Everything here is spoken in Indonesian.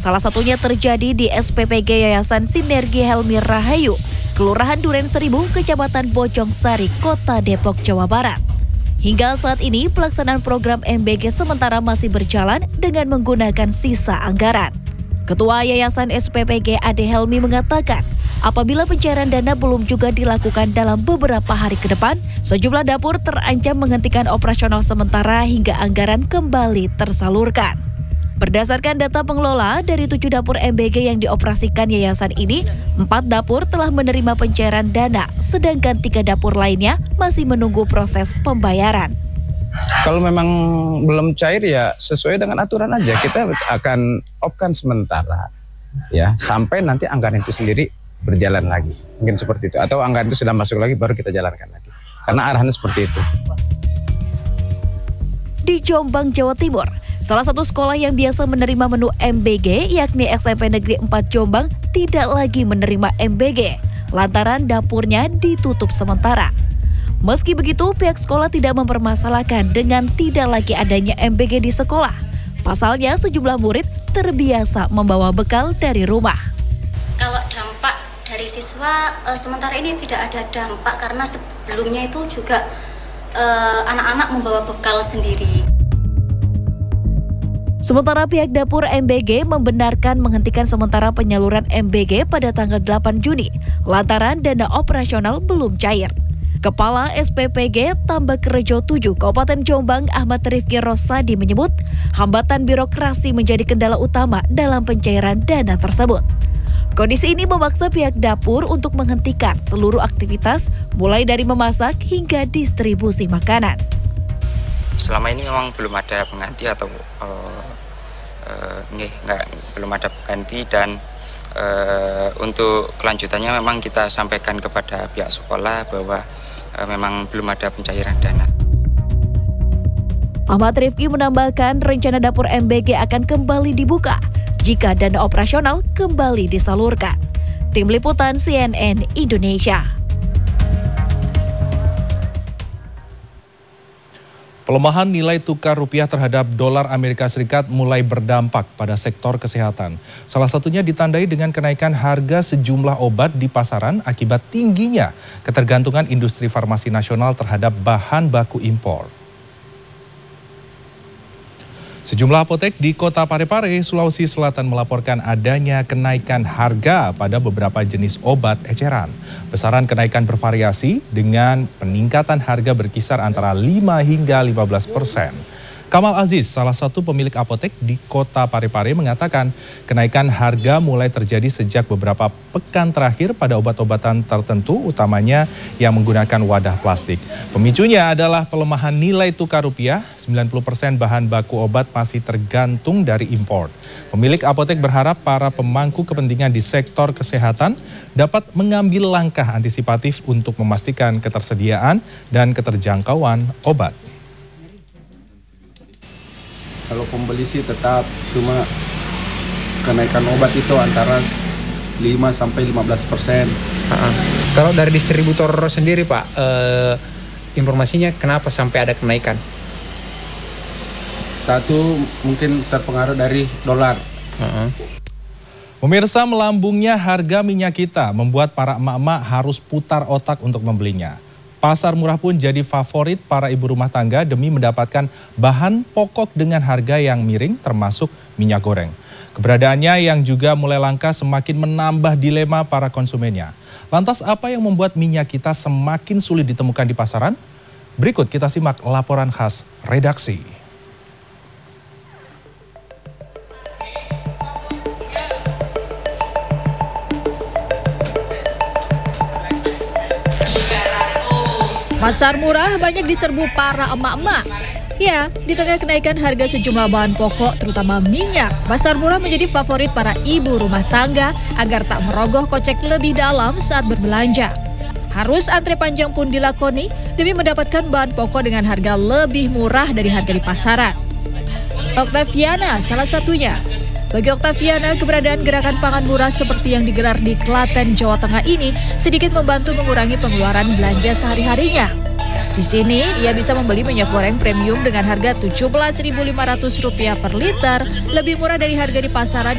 Salah satunya terjadi di SPPG Yayasan Sinergi Helmi Rahayu, Kelurahan Duren Seribu, Kecamatan Bojong Sari, Kota Depok, Jawa Barat. Hingga saat ini pelaksanaan program MBG sementara masih berjalan dengan menggunakan sisa anggaran. Ketua Yayasan SPPG Ade Helmi mengatakan, apabila pencairan dana belum juga dilakukan dalam beberapa hari ke depan, sejumlah dapur terancam menghentikan operasional sementara hingga anggaran kembali tersalurkan. Berdasarkan data pengelola, dari 7 dapur MBG yang dioperasikan yayasan ini, 4 dapur telah menerima pencairan dana, sedangkan 3 dapur lainnya masih menunggu proses pembayaran. Kalau memang belum cair ya sesuai dengan aturan aja, kita akan off-kan sementara ya sampai nanti anggaran itu sendiri berjalan lagi. Mungkin seperti itu, atau anggaran itu sudah masuk lagi baru kita jalankan lagi. Karena arahannya seperti itu. Di Jombang, Jawa Timur, salah satu sekolah yang biasa menerima menu MBG, yakni SMP Negeri 4 Jombang, tidak lagi menerima MBG lantaran dapurnya ditutup sementara. Meski begitu, pihak sekolah tidak mempermasalahkan dengan tidak lagi adanya MBG di sekolah. Pasalnya, sejumlah murid terbiasa membawa bekal dari rumah. Kalau dampak dari siswa, sementara ini tidak ada dampak karena sebelumnya itu juga anak-anak membawa bekal sendiri. Sementara pihak dapur MBG membenarkan menghentikan sementara penyaluran MBG pada tanggal 8 Juni lantaran dana operasional belum cair. Kepala SPPG Tambak Rejo 7 Kabupaten Jombang Ahmad Rifki Rosadi menyebut hambatan birokrasi menjadi kendala utama dalam pencairan dana tersebut. Kondisi ini memaksa pihak dapur untuk menghentikan seluruh aktivitas mulai dari memasak hingga distribusi makanan. Selama ini memang belum ada pengganti atau belum ada pengganti, dan untuk kelanjutannya memang kita sampaikan kepada pihak sekolah bahwa memang belum ada pencairan dana. Ahmad Rifki menambahkan rencana dapur MBG akan kembali dibuka jika dana operasional kembali disalurkan. Tim Liputan CNN Indonesia. Pelemahan nilai tukar rupiah terhadap dolar Amerika Serikat mulai berdampak pada sektor kesehatan. Salah satunya ditandai dengan kenaikan harga sejumlah obat di pasaran akibat tingginya ketergantungan industri farmasi nasional terhadap bahan baku impor. Sejumlah apotek di Kota Parepare, Sulawesi Selatan melaporkan adanya kenaikan harga pada beberapa jenis obat eceran. Besaran kenaikan bervariasi dengan peningkatan harga berkisar antara 5 hingga 15%. Kamal Aziz, salah satu pemilik apotek di Kota Parepare, mengatakan kenaikan harga mulai terjadi sejak beberapa pekan terakhir pada obat-obatan tertentu, utamanya yang menggunakan wadah plastik. Pemicunya adalah pelemahan nilai tukar rupiah, 90% bahan baku obat masih tergantung dari impor. Pemilik apotek berharap para pemangku kepentingan di sektor kesehatan dapat mengambil langkah antisipatif untuk memastikan ketersediaan dan keterjangkauan obat. Kalau pembeli sih tetap, cuma kenaikan obat itu antara 5-15%. Kalau dari distributor sendiri Pak, informasinya kenapa sampai ada kenaikan? Satu mungkin terpengaruh dari dolar. Pemirsa, melambungnya harga minyak kita membuat para emak-emak harus putar otak untuk membelinya. Pasar murah pun jadi favorit para ibu rumah tangga demi mendapatkan bahan pokok dengan harga yang miring, termasuk minyak goreng. Keberadaannya yang juga mulai langka semakin menambah dilema para konsumennya. Lantas apa yang membuat minyak kita semakin sulit ditemukan di pasaran? Berikut kita simak laporan khas redaksi. Pasar murah banyak diserbu para emak-emak. Ya, di tengah kenaikan harga sejumlah bahan pokok, terutama minyak, pasar murah menjadi favorit para ibu rumah tangga agar tak merogoh kocek lebih dalam saat berbelanja. Harus antre panjang pun dilakoni demi mendapatkan bahan pokok dengan harga lebih murah dari harga di pasaran. Oktaviana salah satunya. Bagi Oktaviana, keberadaan gerakan pangan murah seperti yang digelar di Klaten, Jawa Tengah ini sedikit membantu mengurangi pengeluaran belanja sehari-harinya. Di sini, ia bisa membeli minyak goreng premium dengan harga Rp17.500 per liter, lebih murah dari harga di pasaran